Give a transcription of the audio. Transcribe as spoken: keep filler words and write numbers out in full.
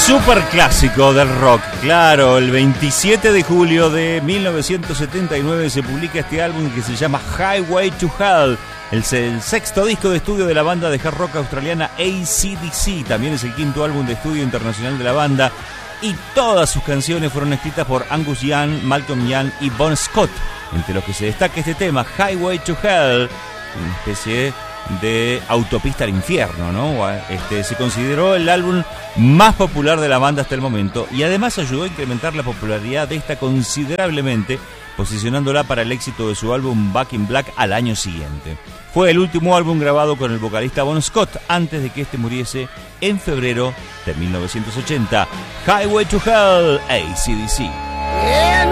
super clásico del rock. Claro, el veintisiete de julio de mil novecientos setenta y nueve se publica este álbum que se llama Highway to Hell. El, el sexto disco de estudio de la banda de hard rock australiana A C D C. También es el quinto álbum de estudio internacional de la banda. Y todas sus canciones fueron escritas por Angus Young, Malcolm Young y Bon Scott. Entre los que se destaca este tema, Highway to Hell, una especie de autopista al infierno, ¿no? Este, se consideró el álbum más popular de la banda hasta el momento y además ayudó a incrementar la popularidad de esta considerablemente, posicionándola para el éxito de su álbum Back in Black al año siguiente. Fue el último álbum grabado con el vocalista Bon Scott antes de que este muriese en febrero de mil novecientos ochenta. Highway to Hell, A C D C.